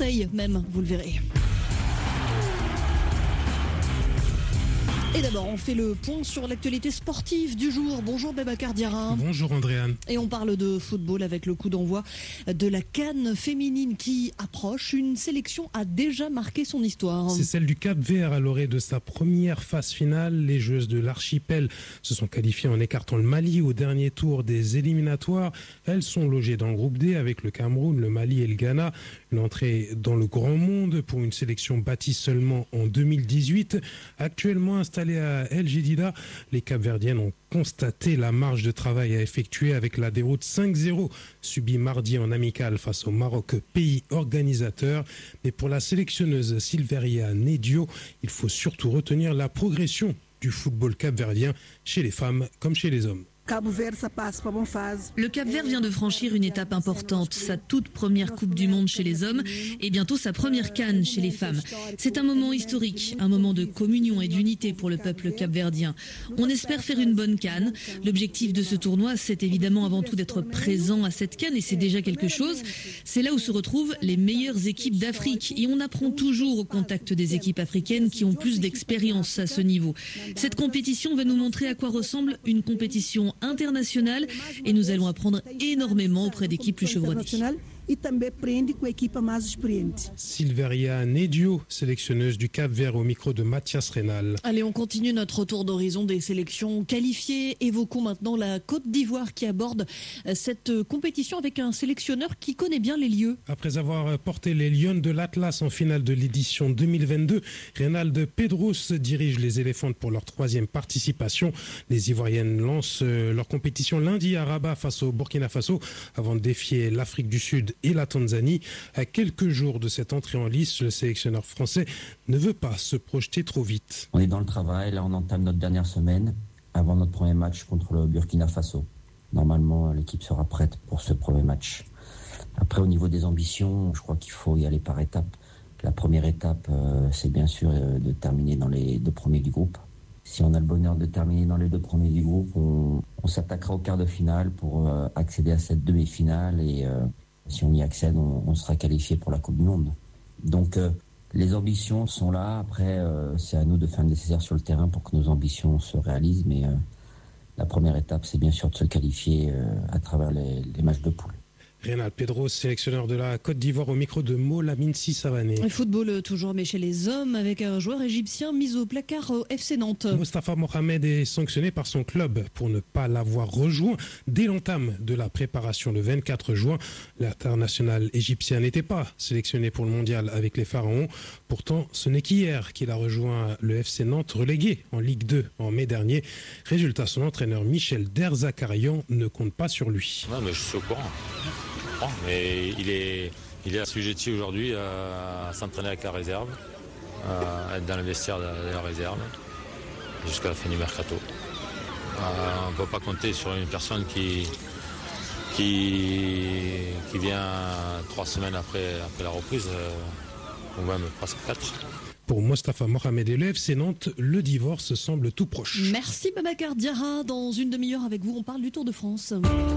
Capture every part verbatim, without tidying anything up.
conseils même, vous le verrez. Et d'abord, on fait le point sur l'actualité sportive du jour. Bonjour Babacar Diarra. Bonjour Andréane. Et on parle de football avec le coup d'envoi de la CAN féminine qui approche. Une sélection a déjà marqué son histoire. C'est celle du Cap-Vert à l'orée de sa première phase finale. Les joueuses de l'archipel se sont qualifiées en écartant le Mali au dernier tour des éliminatoires. Elles sont logées dans le groupe D avec le Cameroun, le Mali et le Ghana. Une entrée dans le grand monde pour une sélection bâtie seulement en deux mille dix-huit. Actuellement installée à El Jadida, les Cap-Verdiennes ont constaté la marge de travail à effectuer avec la déroute cinq zéro subie mardi en amical face au Maroc, pays organisateur. Mais pour la sélectionneuse Silveria Nedio, il faut surtout retenir la progression du football capverdien chez les femmes comme chez les hommes. Le Cap-Vert vient de franchir une étape importante, sa toute première Coupe du Monde chez les hommes et bientôt sa première CAN chez les femmes. C'est un moment historique, un moment de communion et d'unité pour le peuple capverdien. On espère faire une bonne CAN. L'objectif de ce tournoi, c'est évidemment avant tout d'être présent à cette CAN et c'est déjà quelque chose. C'est là où se retrouvent les meilleures équipes d'Afrique et on apprend toujours au contact des équipes africaines qui ont plus d'expérience à ce niveau. Cette compétition va nous montrer à quoi ressemble une compétition internationale et nous allons apprendre énormément auprès d'équipes plus chevronnées. E também prende com a equipa mais experiente. Silveria Nedio, sélectionneuse du Cap-Vert au micro de Mathias Rénal. Allez, on continue notre tour d'horizon des sélections qualifiées. Évoquons maintenant la Côte d'Ivoire qui aborde cette compétition avec un sélectionneur qui connaît bien les lieux. Après avoir porté les Lions de l'Atlas en finale de l'édition deux mille vingt-deux, Reynald Pedros dirige les Éléphants pour leur troisième participation. Les Ivoiriennes lancent leur compétition lundi à Rabat face au Burkina Faso avant de défier l'Afrique du Sud et la Tanzanie. À quelques jours de cette entrée en lice, le sélectionneur français ne veut pas se projeter trop vite. On est dans le travail, là on entame notre dernière semaine avant notre premier match contre le Burkina Faso. Normalement, l'équipe sera prête pour ce premier match. Après, au niveau des ambitions, je crois qu'il faut y aller par étapes. La première étape, euh, c'est bien sûr euh, de terminer dans les deux premiers du groupe. Si on a le bonheur de terminer dans les deux premiers du groupe, on, on s'attaquera au quart de finale pour euh, accéder à cette demi-finale et euh, si on y accède, on, on sera qualifié pour la Coupe du Monde. Donc euh, les ambitions sont là. Après, euh, c'est à nous de faire le nécessaire sur le terrain pour que nos ambitions se réalisent. Mais euh, la première étape, c'est bien sûr de se qualifier euh, à travers les, les matchs de poule. Reynald Pedros, sélectionneur de la Côte d'Ivoire au micro de Mola Minsi Savané. Le football toujours, mais chez les hommes, avec un joueur égyptien mis au placard au F C Nantes. Mostafa Mohamed est sanctionné par son club pour ne pas l'avoir rejoint dès l'entame de la préparation le vingt-quatre juin. L'international égyptien n'était pas sélectionné pour le mondial avec les Pharaons. Pourtant, ce n'est qu'hier qu'il a rejoint le F C Nantes, relégué en Ligue deux en mai dernier. Résultat, son entraîneur Michel Derzakarian ne compte pas sur lui. Non, mais je suis au courant. Oh, mais il est, il est assujetti aujourd'hui à, à s'entraîner avec la réserve, à être dans le vestiaire de la, de la réserve jusqu'à la fin du mercato. Euh, on ne peut pas compter sur une personne qui, qui, qui vient trois semaines après, après la reprise, euh, ou même presque quatre. Pour Mostafa Mohamed et le F C Nantes, le divorce semble tout proche. Merci Babacar Diarra. Dans une demi-heure avec vous, on parle du Tour de France.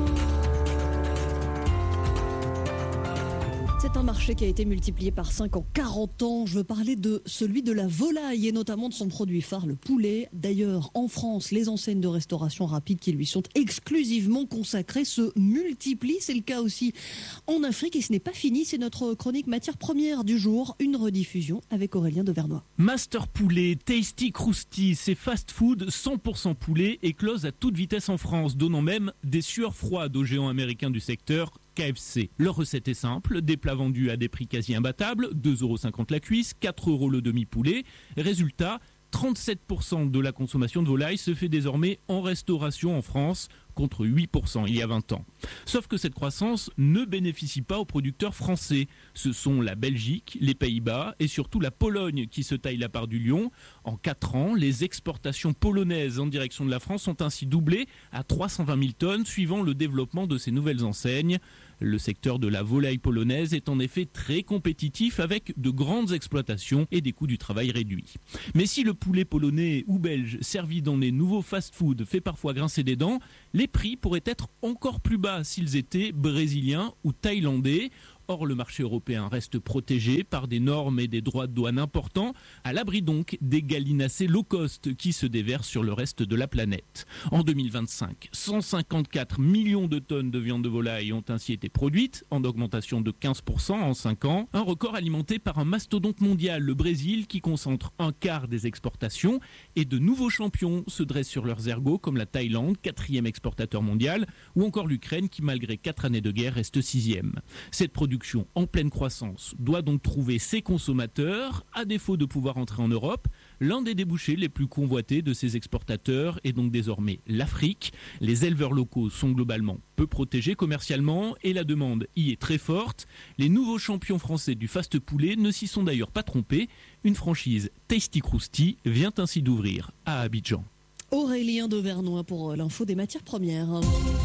C'est un marché qui a été multiplié par cinq en quarante ans. Je veux parler de celui de la volaille et notamment de son produit phare, le poulet. D'ailleurs, en France, les enseignes de restauration rapide qui lui sont exclusivement consacrées se multiplient. C'est le cas aussi en Afrique et ce n'est pas fini. C'est notre chronique matière première du jour. Une rediffusion avec Aurélien Devernois. Master Poulet, Tasty Krusty, ces fast-food cent pour cent poulet éclosent à toute vitesse en France, donnant même des sueurs froides aux géants américains du secteur. K F C. Leur recette est simple, des plats vendus à des prix quasi imbattables, deux euros cinquante la cuisse, quatre euros le demi-poulet. Résultat, trente-sept pour cent de la consommation de volaille se fait désormais en restauration en France, contre huit pour cent il y a vingt ans. Sauf que cette croissance ne bénéficie pas aux producteurs français. Ce sont la Belgique, les Pays-Bas et surtout la Pologne qui se taillent la part du lion. En quatre ans, les exportations polonaises en direction de la France ont ainsi doublé à trois cent vingt mille tonnes, suivant le développement de ces nouvelles enseignes. Le secteur de la volaille polonaise est en effet très compétitif avec de grandes exploitations et des coûts du travail réduits. Mais si le poulet polonais ou belge servi dans les nouveaux fast-food fait parfois grincer des dents, les prix pourraient être encore plus bas s'ils étaient brésiliens ou thaïlandais. Or, le marché européen reste protégé par des normes et des droits de douane importants, à l'abri donc des gallinacés low cost qui se déversent sur le reste de la planète. En deux mille vingt-cinq, cent cinquante-quatre millions de tonnes de viande de volaille ont ainsi été produites, en augmentation de quinze pour cent en cinq ans. Un record alimenté par un mastodonte mondial, le Brésil, qui concentre un quart des exportations. Et de nouveaux champions se dressent sur leurs ergots, comme la Thaïlande, quatrième exportateur mondial, ou encore l'Ukraine, qui malgré quatre années de guerre reste sixième. Cette production en pleine croissance doit donc trouver ses consommateurs. À défaut de pouvoir entrer en Europe, l'un des débouchés les plus convoités de ces exportateurs est donc désormais l'Afrique. Les éleveurs locaux sont globalement peu protégés commercialement et la demande y est très forte. Les nouveaux champions français du fast poulet ne s'y sont d'ailleurs pas trompés. Une franchise Tasty Krusty vient ainsi d'ouvrir à Abidjan. Aurélien Dauvernois pour l'info des matières premières.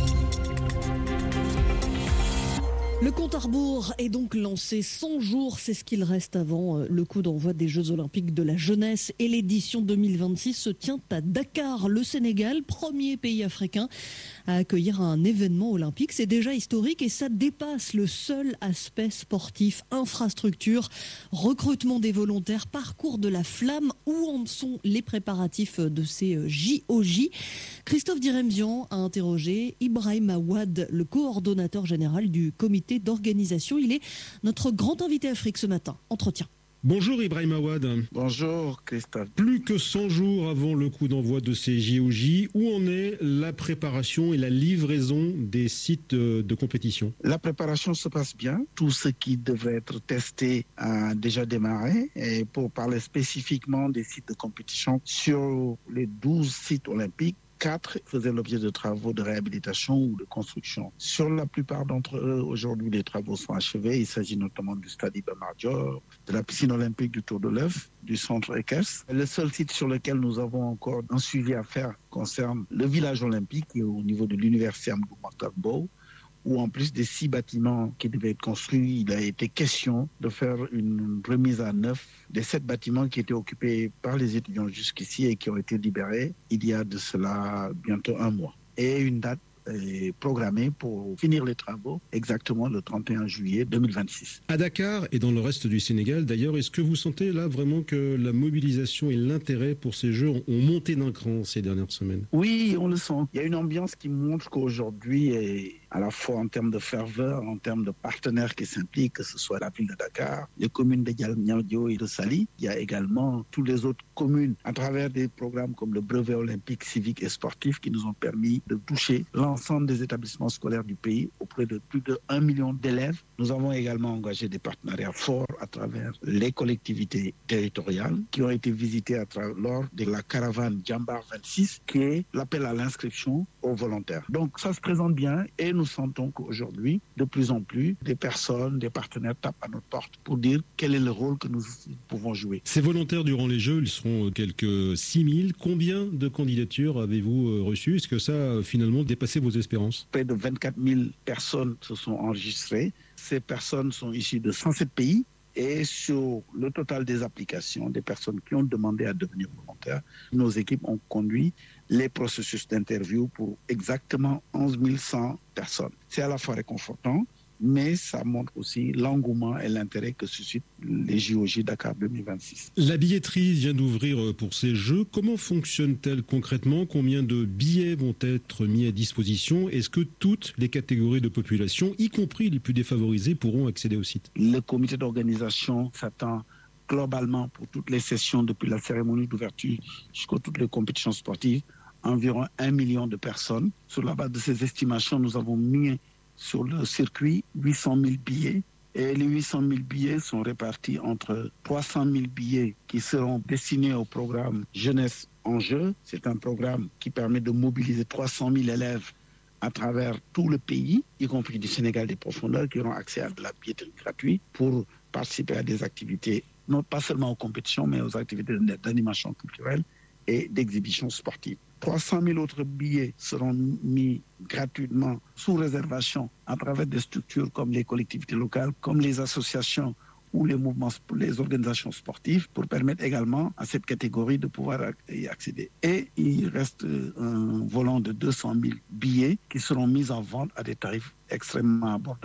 Le compte à rebours est donc lancé. cent jours, c'est ce qu'il reste avant le coup d'envoi des Jeux Olympiques de la jeunesse. Et l'édition deux mille vingt-six se tient à Dakar, le Sénégal, premier pays africain à accueillir un événement olympique. C'est déjà historique et ça dépasse le seul aspect sportif, infrastructure, recrutement des volontaires, parcours de la flamme. Où en sont les préparatifs de ces J O J? Christophe Diremzian a interrogé Ibrahim Awad, le coordonnateur général du comité d'organisation. Il est notre grand invité Afrique ce matin. Entretien. Bonjour Ibrahim Awad. Bonjour Christophe. Plus que cent jours avant le coup d'envoi de ces J O J, où en est la préparation et la livraison des sites de compétition? La préparation se passe bien. Tout ce qui devait être testé a déjà démarré. Et pour parler spécifiquement des sites de compétition, sur les douze sites olympiques, quatre faisaient l'objet de travaux de réhabilitation ou de construction. Sur la plupart d'entre eux, aujourd'hui, les travaux sont achevés. Il s'agit notamment du stade Iba Mar Diop, de la piscine olympique du Tour de l'Œuf, du centre Ekers. Le seul site sur lequel nous avons encore un suivi à faire concerne le village olympique et au niveau de l'université Amadou Mahtar Mbow, où en plus des six bâtiments qui devaient être construits, il a été question de faire une remise à neuf des sept bâtiments qui étaient occupés par les étudiants jusqu'ici et qui ont été libérés il y a de cela bientôt un mois. Et une date est programmée pour finir les travaux exactement le trente et un juillet deux mille vingt-six. À Dakar et dans le reste du Sénégal d'ailleurs, est-ce que vous sentez là vraiment que la mobilisation et l'intérêt pour ces Jeux ont monté d'un cran ces dernières semaines? Oui, on le sent. Il y a une ambiance qui montre qu'aujourd'hui, et à la fois en termes de ferveur, en termes de partenaires qui s'impliquent, que ce soit la ville de Dakar, les communes de Diamniadio et de Saly. Il y a également toutes les autres communes à travers des programmes comme le brevet olympique, civique et sportif qui nous ont permis de toucher l'ensemble des établissements scolaires du pays auprès de plus de un million d'élèves. Nous avons également engagé des partenariats forts à travers les collectivités territoriales qui ont été visitées à travers, lors de la caravane Djambar vingt-six qui est l'appel à l'inscription aux volontaires. Donc ça se présente bien et nous sentons qu'aujourd'hui, de plus en plus, des personnes, des partenaires tapent à notre porte pour dire quel est le rôle que nous pouvons jouer. Ces volontaires durant les Jeux, ils seront quelques six mille. Combien de candidatures avez-vous reçues? Est-ce que ça a finalement dépassé vos espérances? Près de vingt-quatre mille personnes se sont enregistrées. Ces personnes sont issues de cent sept pays. Et sur le total des applications, des personnes qui ont demandé à devenir volontaires, nos équipes ont conduit les processus d'interview pour exactement onze mille cent personnes. C'est à la fois réconfortant, mais ça montre aussi l'engouement et l'intérêt que suscitent les J O J Dakar deux mille vingt-six. La billetterie vient d'ouvrir pour ces Jeux. Comment fonctionne-t-elle concrètement? Combien de billets vont être mis à disposition? Est-ce que toutes les catégories de population, y compris les plus défavorisées, pourront accéder au site? Le comité d'organisation s'attend globalement pour toutes les sessions, depuis la cérémonie d'ouverture jusqu'à toutes les compétitions sportives, environ un million de personnes. Sur la base de ces estimations, nous avons mis sur le circuit huit cent mille billets et les huit cent mille billets sont répartis entre trois cent mille billets qui seront destinés au programme Jeunesse en Jeu. C'est un programme qui permet de mobiliser trois cent mille élèves à travers tout le pays, y compris du Sénégal des profondeurs, qui auront accès à de la billetterie gratuite pour participer à des activités, non pas seulement aux compétitions, mais aux activités d'animation culturelle et d'exhibition sportive. trois cent mille autres billets seront mis gratuitement sous réservation à travers des structures comme les collectivités locales, comme les associations ou les mouvements, les organisations sportives, pour permettre également à cette catégorie de pouvoir y accéder. Et il reste un volant de deux cent mille billets qui seront mis en vente à des tarifs extrêmement abordables,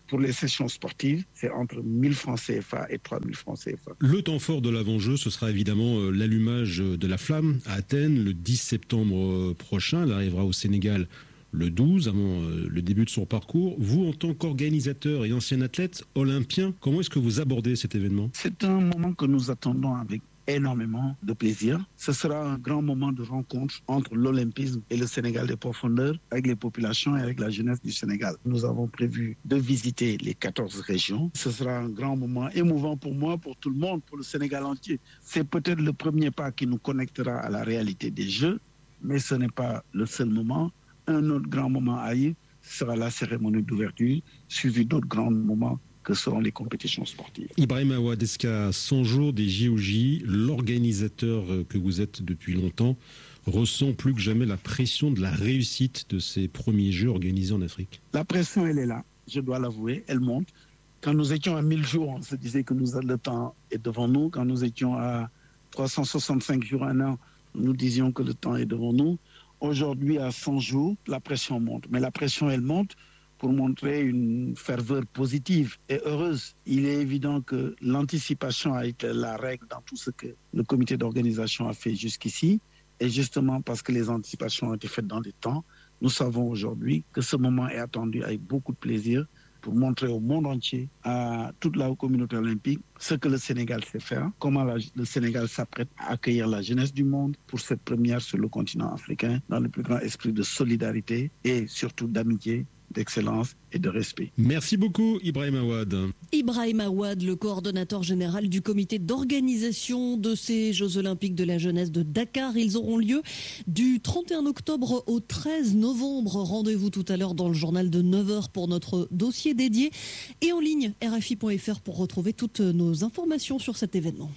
pour les sessions sportives, c'est entre mille francs C F A et trois mille francs C F A. Le temps fort de l'avant-jeu, ce sera évidemment l'allumage de la flamme à Athènes le dix septembre prochain. Elle arrivera au Sénégal le douze, avant le début de son parcours. Vous, en tant qu'organisateur et ancien athlète olympien, comment est-ce que vous abordez cet événement ? C'est un moment que nous attendons avec énormément de plaisir. Ce sera un grand moment de rencontre entre l'olympisme et le Sénégal des profondeurs, avec les populations et avec la jeunesse du Sénégal. Nous avons prévu de visiter les quatorze régions. Ce sera un grand moment émouvant pour moi, pour tout le monde, pour le Sénégal entier. C'est peut-être le premier pas qui nous connectera à la réalité des Jeux, mais ce n'est pas le seul moment. Un autre grand moment à y sera la cérémonie d'ouverture, suivi d'autres grands moments que seront les compétitions sportives. Ibrahim Awad, est-ce qu'à cent jours des J O J, l'organisateur que vous êtes depuis longtemps ressent plus que jamais la pression de la réussite de ces premiers Jeux organisés en Afrique ? La pression, elle est là, je dois l'avouer, elle monte. Quand nous étions à mille jours, on se disait que nous, le temps est devant nous. Quand nous étions à trois cent soixante-cinq jours, un an, nous disions que le temps est devant nous. Aujourd'hui, à cent jours, la pression monte. Mais la pression, elle monte pour montrer une ferveur positive et heureuse. Il est évident que l'anticipation a été la règle dans tout ce que le comité d'organisation a fait jusqu'ici. Et justement, parce que les anticipations ont été faites dans les temps, nous savons aujourd'hui que ce moment est attendu avec beaucoup de plaisir pour montrer au monde entier, à toute la communauté olympique, ce que le Sénégal sait faire, comment la, le Sénégal s'apprête à accueillir la jeunesse du monde pour cette première sur le continent africain, dans le plus grand esprit de solidarité et surtout d'amitié, d'excellence et de respect. Merci beaucoup Ibrahim Awad. Ibrahim Awad, le coordonnateur général du comité d'organisation de ces Jeux Olympiques de la jeunesse de Dakar. Ils auront lieu du trente et un octobre au treize novembre. Rendez-vous tout à l'heure dans le journal de neuf heures pour notre dossier dédié et en ligne R F I point F R pour retrouver toutes nos informations sur cet événement.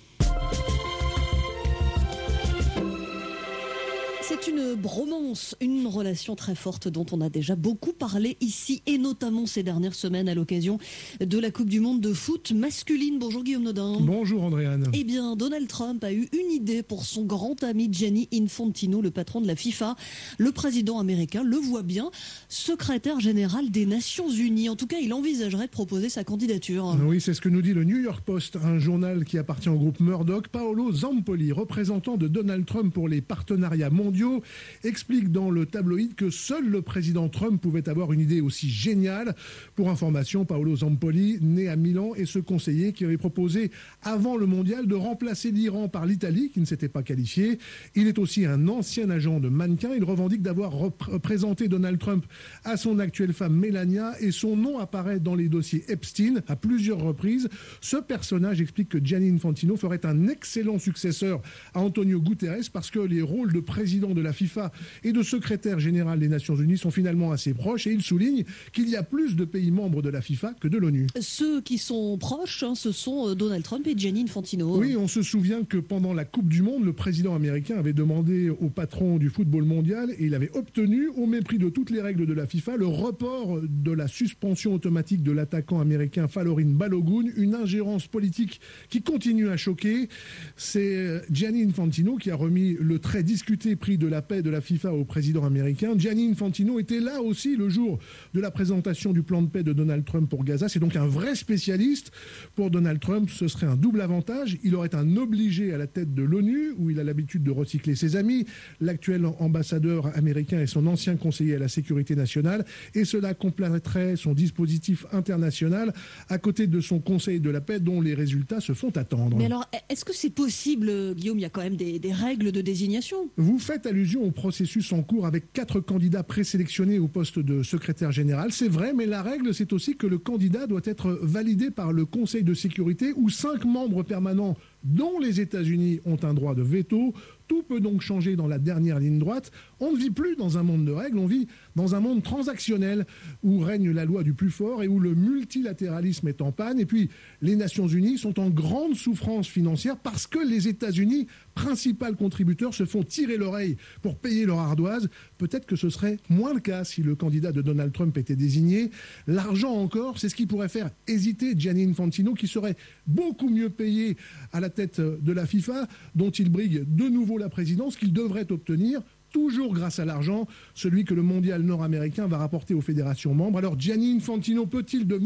C'est une bromance, une relation très forte dont on a déjà beaucoup parlé ici et notamment ces dernières semaines à l'occasion de la Coupe du Monde de foot masculine. Bonjour Guillaume Nodin. Bonjour Andréane. Eh bien, Donald Trump a eu une idée pour son grand ami Gianni Infantino, le patron de la FIFA. Le président américain le voit bien, secrétaire général des Nations Unies. En tout cas, il envisagerait de proposer sa candidature. Oui, c'est ce que nous dit le New York Post, un journal qui appartient au groupe Murdoch. Paolo Zampoli, représentant de Donald Trump pour les partenariats mondiaux, explique dans le tabloïd que seul le président Trump pouvait avoir une idée aussi géniale. Pour information, Paolo Zampoli, né à Milan, est ce conseiller qui avait proposé avant le mondial de remplacer l'Iran par l'Italie, qui ne s'était pas qualifiée. Il est aussi un ancien agent de mannequin. Il revendique d'avoir représenté Donald Trump à son actuelle femme Melania et son nom apparaît dans les dossiers Epstein à plusieurs reprises. Ce personnage explique que Gianni Infantino ferait un excellent successeur à Antonio Guterres parce que les rôles de président de la FIFA et de secrétaire général des Nations Unies sont finalement assez proches et il souligne qu'il y a plus de pays membres de la FIFA que de l'ONU. Ceux qui sont proches, hein, ce sont Donald Trump et Gianni Infantino. Oui, on se souvient que pendant la Coupe du Monde, le président américain avait demandé au patron du football mondial et il avait obtenu, au mépris de toutes les règles de la FIFA, le report de la suspension automatique de l'attaquant américain Falorin Balogun, une ingérence politique qui continue à choquer. C'est Gianni Infantino qui a remis le très discuté prix de la paix de la FIFA au président américain. Gianni Infantino était là aussi le jour de la présentation du plan de paix de Donald Trump pour Gaza. C'est donc un vrai spécialiste. Pour Donald Trump, ce serait un double avantage. Il aurait un obligé à la tête de l'ONU, où il a l'habitude de recycler ses amis, l'actuel ambassadeur américain et son ancien conseiller à la sécurité nationale. Et cela compléterait son dispositif international à côté de son conseil de la paix, dont les résultats se font attendre. Mais alors, est-ce que c'est possible, Guillaume? Il y a quand même des, des règles de désignation. Vous faites allusion au processus en cours avec quatre candidats présélectionnés au poste de secrétaire général. C'est vrai, mais la règle, c'est aussi que le candidat doit être validé par le Conseil de sécurité où cinq membres permanents, dont les États-Unis, ont un droit de veto. Tout peut donc changer dans la dernière ligne droite. On ne vit plus dans un monde de règles, on vit dans un monde transactionnel où règne la loi du plus fort et où le multilatéralisme est en panne. Et puis, les Nations Unies sont en grande souffrance financière parce que les États-Unis, principal contributeur, se font tirer l'oreille pour payer leur ardoise. Peut-être que ce serait moins le cas si le candidat de Donald Trump était désigné. L'argent encore, c'est ce qui pourrait faire hésiter Gianni Infantino, qui serait beaucoup mieux payé à la tête de la FIFA, dont il brigue de nouveau la présidence, qu'il devrait obtenir, toujours grâce à l'argent, celui que le mondial nord-américain va rapporter aux fédérations membres. Alors Gianni Infantino peut-il devenir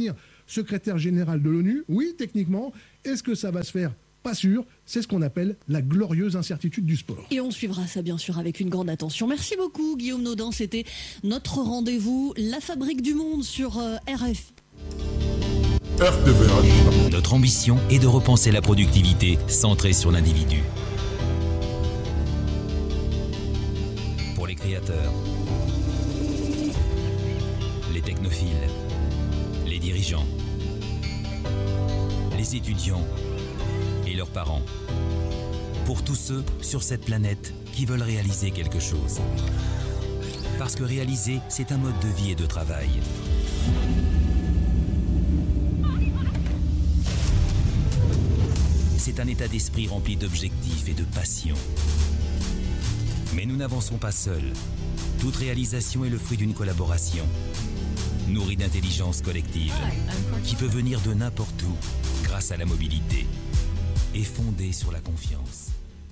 secrétaire général de l'ONU. Oui, techniquement. Est-ce que ça va se faire ? Pas sûr. C'est ce qu'on appelle la glorieuse incertitude du sport. Et on suivra ça bien sûr avec une grande attention. Merci beaucoup Guillaume Naudin. C'était notre rendez-vous, la fabrique du monde sur euh, R F I. R T V H. Notre ambition est de repenser la productivité centrée sur l'individu. Pour les créateurs, les technophiles, les dirigeants, les étudiants et leurs parents. Pour tous ceux sur cette planète qui veulent réaliser quelque chose. Parce que réaliser, c'est un mode de vie et de travail. C'est un état d'esprit rempli d'objectifs et de passion. Mais nous n'avançons pas seuls. Toute réalisation est le fruit d'une collaboration, nourrie d'intelligence collective, qui peut venir de n'importe où grâce à la mobilité et fondée sur la confiance.